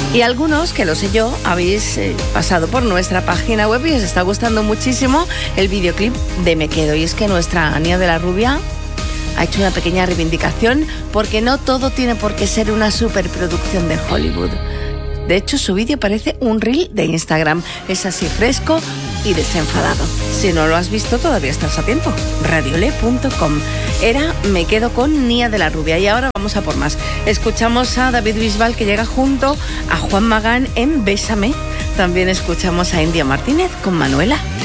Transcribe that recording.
Y algunos, que lo sé yo, habéis pasado por nuestra página web y os está gustando muchísimo el videoclip de Me Quedo. Y es que nuestra Nia de la Rubia ha hecho una pequeña reivindicación, porque no todo tiene por qué ser una superproducción de Hollywood. De hecho, su vídeo parece un reel de Instagram. Es así, fresco y desenfadado. Si no lo has visto, todavía estás a tiempo. Radiole.com. Era Me Quedo con Nia de la Rubia. Y ahora vamos a por más. Escuchamos a David Bisbal, que llega junto a Juan Magán en Bésame. También escuchamos a India Martínez con Manuela.